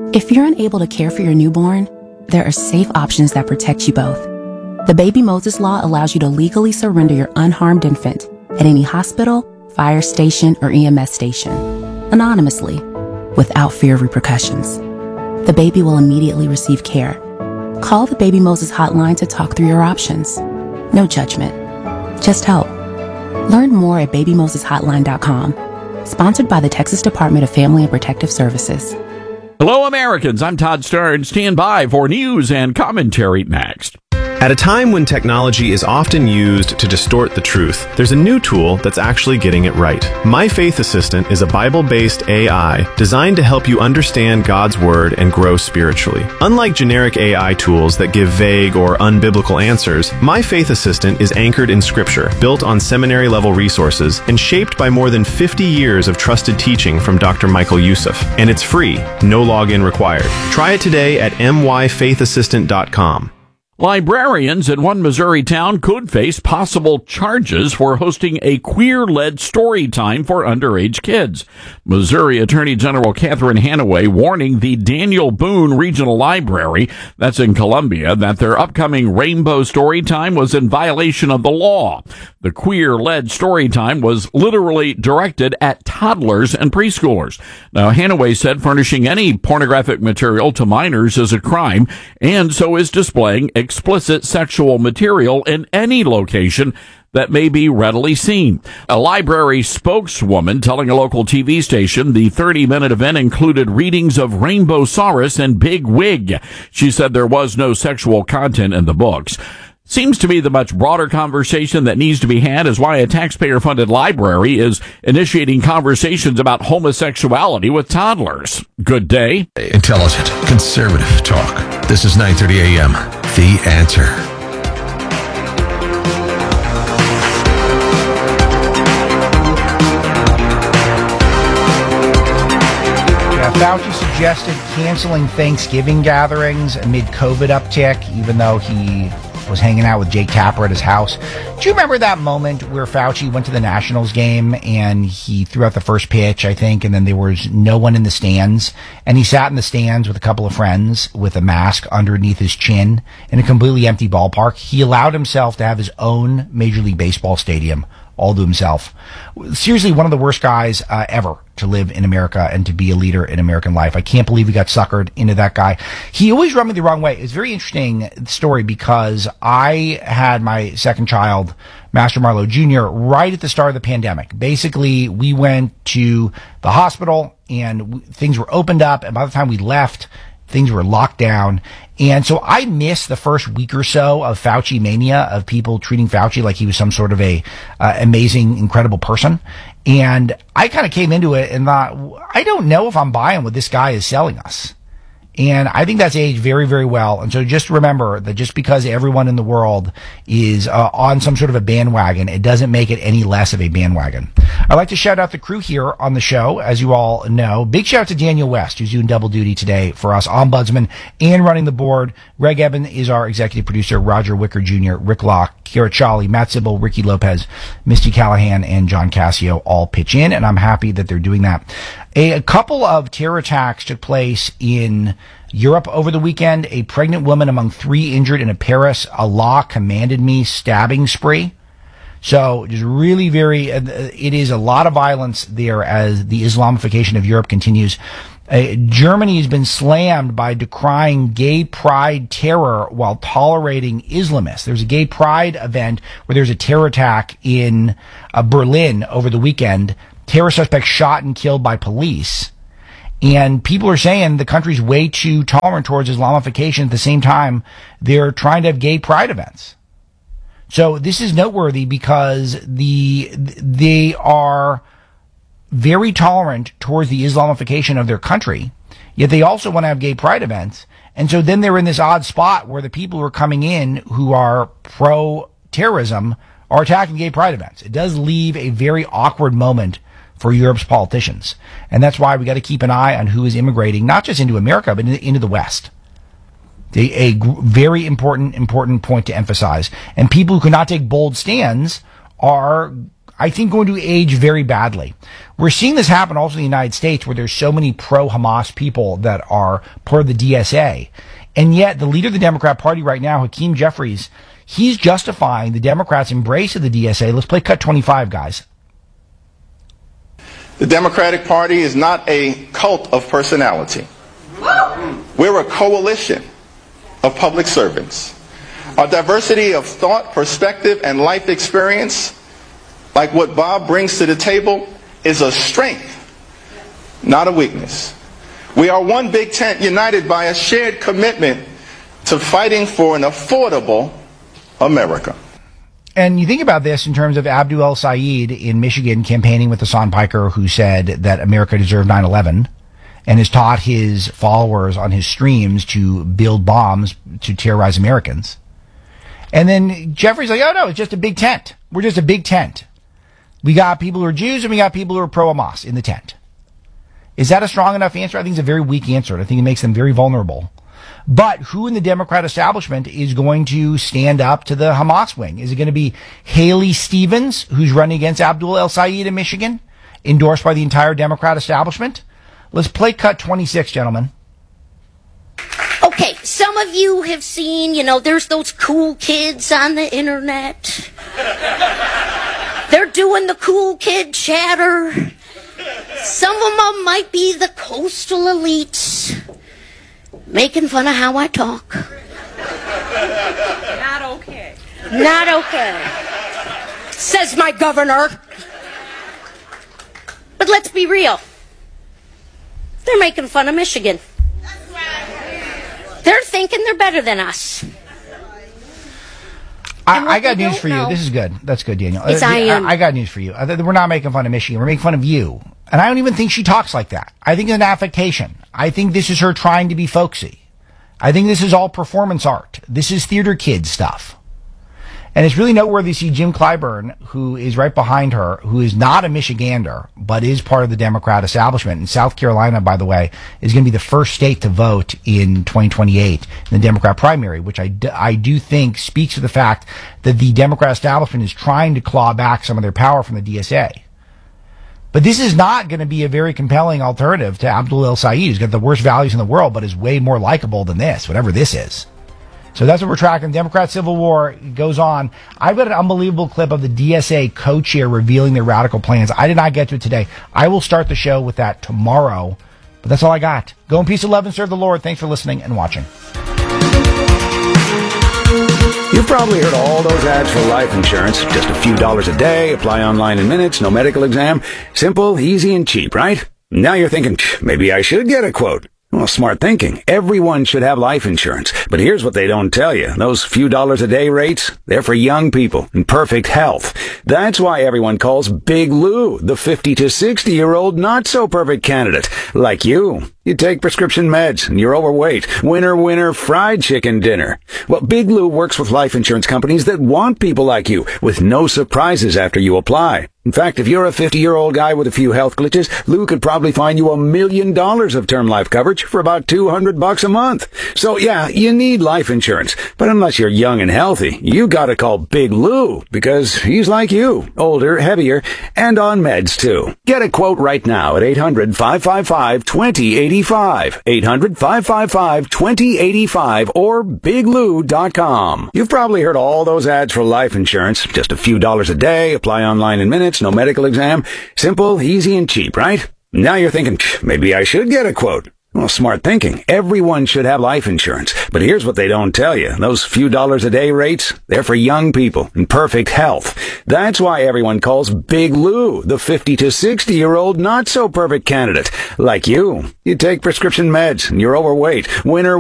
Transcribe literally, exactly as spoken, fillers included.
If you're unable to care for your newborn, there are safe options that protect you both. The Baby Moses Law allows you to legally surrender your unharmed infant at any hospital, fire station, or E M S station, anonymously, without fear of repercussions. The baby will immediately receive care. Call the Baby Moses hotline to talk through your options. No judgment, just help. Learn more at baby moses hotline dot com. Sponsored by the Texas Department of Family and Protective Services. Hello, Americans. I'm Todd Stern. Stand by for news and commentary next. At a time when technology is often used to distort the truth, there's a new tool that's actually getting it right. My Faith Assistant is a Bible-based A I designed to help you understand God's Word and grow spiritually. Unlike generic A I tools that give vague or unbiblical answers, My Faith Assistant is anchored in Scripture, built on seminary-level resources, and shaped by more than fifty years of trusted teaching from Doctor Michael Youssef. And it's free, no login required. Try it today at my faith assistant dot com. Librarians in one Missouri town could face possible charges for hosting a queer-led story time for underage kids. Missouri Attorney General Catherine Hanaway warning the Daniel Boone Regional Library, that's in Columbia, that their upcoming Rainbow Story Time was in violation of the law. The queer-led story time was literally directed at toddlers and preschoolers. Now, Hanaway said furnishing any pornographic material to minors is a crime, and so is displaying explicit sexual material in any location that may be readily seen. A library spokeswoman telling a local T V station the thirty-minute event included readings of Rainbowsaurus and Big Wig. She said there was no sexual content in the books. Seems to me the much broader conversation that needs to be had is why a taxpayer-funded library is initiating conversations about homosexuality with toddlers. Good day. Intelligent, conservative talk. This is nine thirty a.m. The Answer. Yeah, Fauci suggested canceling Thanksgiving gatherings amid COVID uptick, even though he was hanging out with Jake Tapper at his house. Do you remember that moment where Fauci went to the Nationals game and he threw out the first pitch, I think, and then there was no one in the stands, and he sat in the stands with a couple of friends with a mask underneath his chin in a completely empty ballpark? He allowed himself to have his own Major League Baseball stadium all to himself. Seriously, one of the worst guys uh, ever to live in America and to be a leader in American life. I can't believe we got suckered into that guy. He always rubbed me the wrong way. It's a very interesting story because I had my second child, Master Marlowe Junior, right at the start of the pandemic. Basically, we went to the hospital and w- things were opened up, and by the time we left, things were locked down. And so I missed the first week or so of Fauci mania, of people treating Fauci like he was some sort of a uh, amazing, incredible person. And I kind of came into it and thought, I don't know if I'm buying what this guy is selling us. And I think that's aged very, very well. And so just remember that just because everyone in the world is uh, on some sort of a bandwagon, it doesn't make it any less of a bandwagon. I'd like to shout out the crew here on the show, as you all know. Big shout out to Daniel West, who's doing double duty today for us, ombudsman and running the board. Greg Eben is our executive producer. Roger Wicker Junior, Rick Locke, Kara Chali, Matt Sybil, Ricky Lopez, Misty Callahan, and John Cassio all pitch in, and I'm happy that they're doing that. A, a couple of terror attacks took place in Europe over the weekend. A pregnant woman among three injured in a Paris Allah commanded me stabbing spree. So just really very, uh, it is a lot of violence there as the Islamification of Europe continues. Uh, Germany has been slammed by decrying gay pride terror while tolerating Islamists. There's a gay pride event where there's a terror attack in uh, Berlin over the weekend. Terror suspects shot and killed by police. And people are saying the country's way too tolerant towards Islamification. At the same time, they're trying to have gay pride events. So this is noteworthy because the they are very tolerant towards the Islamification of their country, yet they also want to have gay pride events. And so then they're in this odd spot where the people who are coming in who are pro-terrorism are attacking gay pride events. It does leave a very awkward moment for Europe's politicians. And that's why we got to keep an eye on who is immigrating, not just into America, but into the West. A, a very important, important point to emphasize. And people who cannot take bold stands are, I think going to age very badly. We're seeing this happen also in the United States, where there's so many pro-Hamas people that are part of the D S A. And yet the leader of the Democrat Party right now, Hakeem Jeffries, he's justifying the Democrats' embrace of the D S A. Let's play cut twenty-five, guys. The Democratic Party is not a cult of personality. We're a coalition of public servants. Our diversity of thought, perspective, and life experience, like what Bob brings to the table, is a strength, not a weakness. We are one big tent united by a shared commitment to fighting for an affordable America. And you think about this in terms of Abdul El-Sayed in Michigan campaigning with Hassan Piker, who said that America deserved nine eleven, and has taught his followers on his streams to build bombs to terrorize Americans. And then Jeffrey's like, oh no, it's just a big tent. We're just a big tent. We got people who are Jews and we got people who are pro-Hamas in the tent. Is that a strong enough answer? I think it's a very weak answer. I think it makes them very vulnerable. But who in the Democrat establishment is going to stand up to the Hamas wing? Is it going to be Haley Stevens, who's running against Abdul El-Sayed in Michigan, endorsed by the entire Democrat establishment? Let's play cut twenty-six, gentlemen. Okay, some of you have seen, you know, there's those cool kids on the internet. They're doing the cool kid chatter. Some of them might be the coastal elites, making fun of how I talk. Not okay. Not okay, says my governor. But let's be real. They're making fun of Michigan. They're thinking they're better than us. I, I got news for you. This is good. That's good, Daniel. Yes, uh, I am. I, I got news for you. Uh, we're not making fun of Michigan. We're making fun of you. And I don't even think she talks like that. I think it's an affectation. I think this is her trying to be folksy. I think this is all performance art. This is theater kid stuff. And it's really noteworthy to see Jim Clyburn, who is right behind her, who is not a Michigander, but is part of the Democrat establishment. And South Carolina, by the way, is going to be the first state to vote in twenty twenty-eight in the Democrat primary, which I, d- I do think speaks to the fact that the Democrat establishment is trying to claw back some of their power from the D S A. But this is not going to be a very compelling alternative to Abdul El-Sayed, who's got the worst values in the world, but is way more likable than this, whatever this is. So that's what we're tracking. Democrat Civil War goes on. I've got an unbelievable clip of the D S A co-chair revealing their radical plans. I did not get to it today. I will start the show with that tomorrow. But that's all I got. Go in peace and love and serve the Lord. Thanks for listening and watching. You've probably heard all those ads for life insurance. Just a few dollars a day, apply online in minutes, no medical exam. Simple, easy, and cheap, right? Now you're thinking, maybe I should get a quote. Well, smart thinking. Everyone should have life insurance. But here's what they don't tell you. Those few dollars a day rates, they're for young people in perfect health. That's why everyone calls Big Lou the fifty to sixty year old not so perfect candidate. Like you. You take prescription meds and you're overweight. Winner, winner, fried chicken dinner. Well, Big Lou works with life insurance companies that want people like you with no surprises after you apply. In fact, if you're a fifty-year-old guy with a few health glitches, Lou could probably find you a million dollars of term life coverage for about two hundred bucks a month. So yeah, you need life insurance. But unless you're young and healthy, you gotta call Big Lou because he's like you, older, heavier, and on meds too. Get a quote right now at eight hundred, five five five, two zero eight five. eight hundred, five five five, two zero eight five or big lou dot com. You've probably heard all those ads for life insurance. Just a few dollars a day, apply online in minutes, no medical exam. Simple, easy, and cheap, right? Now you're thinking, maybe I should get a quote. Well, smart thinking. Everyone should have life insurance. But here's what they don't tell you. Those few dollars a day rates, they're for young people in perfect health. That's why everyone calls Big Lou the fifty to sixty year old not so perfect candidate. Like you. You take prescription meds and you're overweight. Winner